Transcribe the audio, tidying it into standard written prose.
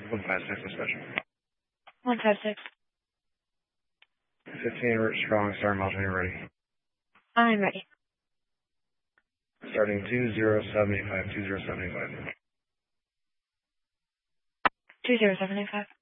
156 dispatch. 156. 15 route strong, star miles when you're ready. I'm ready. Starting 2075, 2075. 2075.